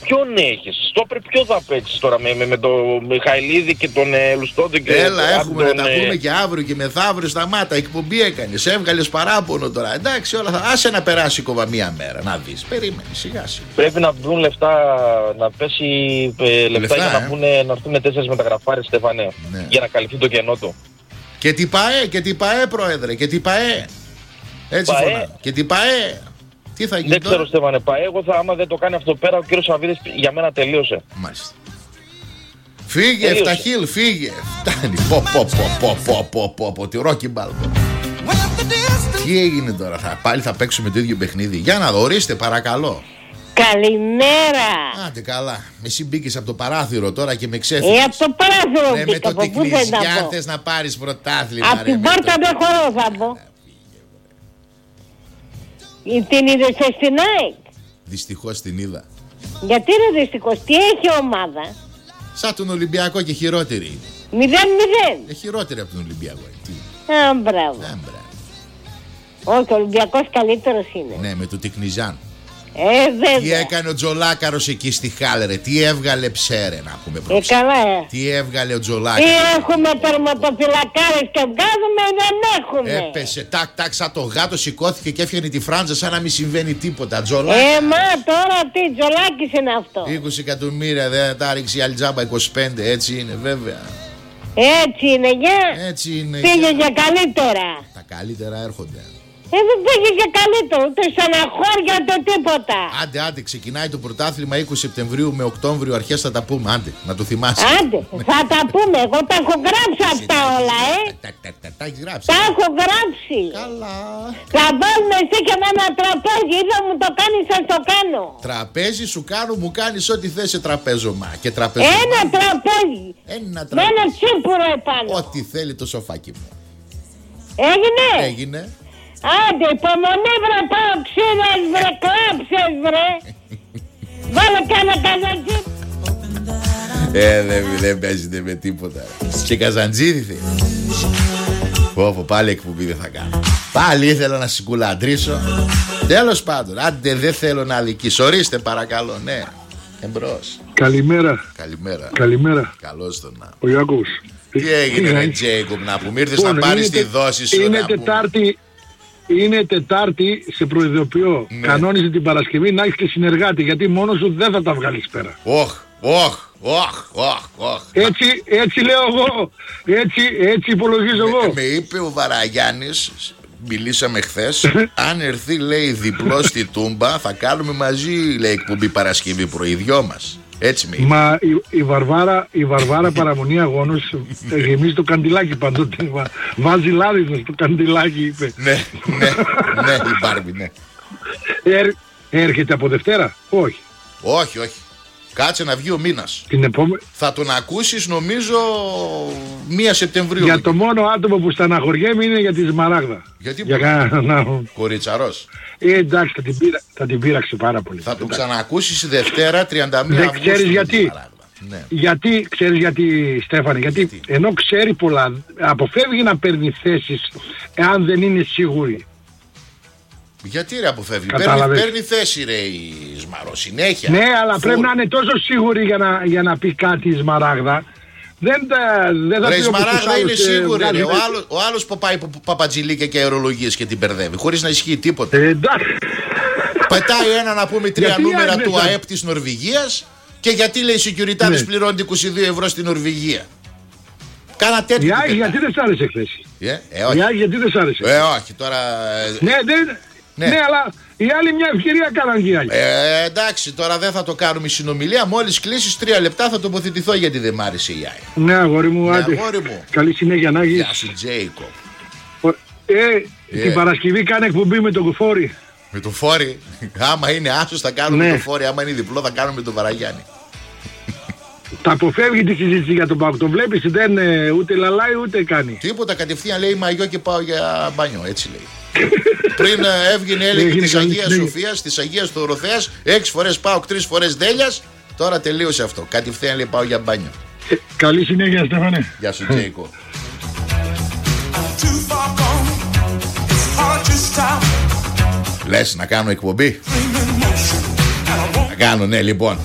Ποιον έχεις? Στόπερ ποιο θα παίξεις τώρα με τον Μιχαηλίδη και τον Λουστόδη και έλα, έχουμε να τα πούμε και αύριο και μεθαύριο. Σταμάτα, εκπομπή έκανες, έβγαλες παράπονο τώρα. Εντάξει, όλα θα. Άσε να περάσει ακόμα μία μέρα, να δεις. Περίμενε, σιγά σιγά. Πρέπει να βρουν λεφτά, να πέσει λεφτά για να έρθουν 4 μεταγραφάρες, Στέφανε, ναι. Για να καλυφθεί το κενό του. Και τι ΠΑΕ, πρόεδρε, και τι ΠΑΕ. Έτσι φωνά. Και τι ΠΑΕ. Τι θα γίνει? Δεν ξέρω, Στέφανε, ΠΑΕ. Εγώ άμα δεν το κάνει αυτό πέρα, ο κύριος Σαββίδης για μένα τελείωσε. Μάλιστα. Φύγε, Εφταχίλ, φύγε. Φτάνει. Πω, τη Ρόκι Μπάλμπο. Τι έγινε τώρα, πάλι θα παίξουμε το ίδιο παιχνίδι? Για να δω, ορίστε, παρακαλώ. Καλημέρα. Άντε καλά. Εσύ μπήκες από το παράθυρο τώρα και με ξέφυγες. Από το παράθυρο με το τυκλισιά θες να πάρεις πρωτάθλημα. Από την πόρτα δεν χωρώ θα πω. Την είδες στην ΑΕΚ? Δυστυχώς την είδα. Γιατί είναι δυστυχώς? Τι έχει ομάδα? Σαν τον Ολυμπιακό και χειρότερη. 0-0. Χειρότερη από τον Ολυμπιακό. Μπράβο. Όχι, ο Ολυμπιακός καλύτερος είναι. Ναι, με το Τικνιζάν. Βέβαια. Τι έκανε ο Τζολάκαρος εκεί στη Χάλερε? Τι έβγαλε ψέρε, να πούμε μπροστά. Καλά. Τι έβγαλε ο Τζολάκαρος? Τι έχουμε τερματοφυλακάρες και βγάζουμε? Δεν έχουμε. Έπεσε τάκ σαν το γάτο, σηκώθηκε και έφτιανε τη φράντζα σαν να μην συμβαίνει τίποτα. Τζολάκαρος. Μα τώρα τι Τζολάκης είναι αυτό? 20 εκατομμύρια δεν τα ρίξει η Αλτζάμπα 25, έτσι είναι βέβαια. Έτσι είναι, Έτσι είναι. Πήγε για καλύτερα. Τα καλύτερα έρχονται. Δεν πήγε για καλύτερο, ούτε στεναχώρια ούτε τίποτα. Άντε, ξεκινάει το πρωτάθλημα 20 Σεπτεμβρίου με Οκτώβριο αρχές, θα τα πούμε. Άντε, να το θυμάσαι. Άντε, θα τα πούμε. Εγώ τα έχω γράψει αυτά όλα, Τα έχεις γράψει? Τα έχω γράψει. Καλά. Θα βάλουμε εσύ και με ένα τραπέζι. Ή θα μου το κάνεις, θα το κάνω. Τραπέζι σου κάνω, μου κάνεις ό,τι θες σε τραπέζωμα. Και τραπέζωμα. Ένα τραπέζι. Με ένα τσίπουρο επάνω. Ό,τι θέλει το σοφάκι μου. Έγινε. Άντε, υπομονή βρε, πάω ξύνες βρε, κλάψες βρε. Βάλε κάνα καζαντζίδι. Δεν παίζεται με τίποτα. Και καζαντζίδι. Πω, πάλι εκπομπή δεν θα κάνω. Πάλι ήθελα να συγκουλαντρήσω. Τέλος πάντων, άντε δεν θέλω να αδικήσω. Ορίστε παρακαλώ, ναι. Εμπρός. Καλημέρα. Καλώς τον να. Ο Ιάκωβος. Τι έγινε ρε Τζέικοπ, να πούμε, ήρθες να πάρεις τη δόση σου? Είναι Τετάρτη, σε προειδοποιώ. Ναι. Κανόνιζε την Παρασκευή να έχεις και συνεργάτη, γιατί μόνος σου δεν θα τα βγάλεις πέρα. Έτσι λέω εγώ. Έτσι υπολογίζω εγώ. Με είπε ο Βαραγιάννης, μιλήσαμε χθες. Αν έρθει, λέει, διπλό στη Τούμπα, θα κάνουμε μαζί, λέει, εκπομπή Παρασκευή πρωί, δυο μας. Έτσι με είπε. Μα η Βαρβάρα παραμονή αγώνος γεμίζει το καντιλάκι παντότε. Βάζει λάδι στο καντιλάκι, είπε. Ναι, η Μπάρμπι, ναι. Έρχεται από Δευτέρα? Όχι. Κάτσε να βγει ο μήνας. Την επόμενη. Θα τον ακούσεις νομίζω 1 Σεπτεμβρίου. Για το μόνο άτομο που στεναχωριέμαι είναι για τη Σμαράγδα. Γιατί? Κοριτσαρός. Εντάξει, θα την πείραξε πάρα πολύ. Θα τον ξανακούσεις Δευτέρα 31 Αυγούστου. Ξέρεις γιατί? Ναι. Ξέρεις γιατί, Στέφανε? Γιατί ενώ ξέρει πολλά, αποφεύγει να παίρνει θέσεις εάν δεν είναι σίγουρη. Γιατί ρε αποφεύγει? Παίρνει θέση ρε η Σμαρό συνέχεια. Ναι, αλλά πρέπει να είναι τόσο σίγουρη για να πει κάτι η Σμαράγδα. Δεν θα πει. Η Σμαράγδα είναι σίγουρη ρε. Ο άλλος που πάει παπατζηλίκια και αερολογίες και την μπερδεύει χωρίς να ισχύει τίποτα. Πετάει ένα να πούμε 3 νούμερα του ΑΕΠ της Νορβηγίας. Και γιατί λέει οι σεκιουριτάδες πληρώνει 22 ευρώ στην Νορβηγία? Κάνα τέτοιο. Γιατί δεν σ' άρεσε χθες? Γιατί δεν σ' άρεσε? Όχι τώρα. Ναι, αλλά οι άλλοι μια ευκαιρία κάναν και οι άλλοι. Εντάξει, τώρα δεν θα το κάνουμε συνομιλία. Μόλις κλείσεις 3 λεπτά θα τοποθετηθώ γιατί δεν μ' άρεσε η Άι. Ναι, αγόρι μου, άντε. Καλή συνέχεια να έχεις. Γεια σου, Τζέικο. Την Παρασκευή κάνε εκπομπή με τον Κουφόρη. Με το Φόρη? Άμα είναι άσος θα κάνουμε το Φόρη. Άμα είναι διπλό θα κάνουμε τον Βαραγιάννη. Τα αποφεύγει τη συζήτηση για τον ΠΑΟΚ. Το βλέπεις, δεν ούτε λαλάει ούτε κάνει. Τίποτα, κατευθείαν λέει μαγιό και πάω για μπάνιο. Έτσι λέει. Πριν έβγαινε έλεγε της Αγίας Σοφίας, της Αγίας Δωροθέας, 6 φορές ΠΑΟΚ, 3 φορές Δέλιας. Τώρα τελείωσε αυτό. Κατευθείαν λέει πάω για μπάνιο. Καλή συνέχεια, Στέφανε. Γεια σου, Τζέικο. Λες να κάνω εκπομπή? Να κάνω, ναι, λοιπόν.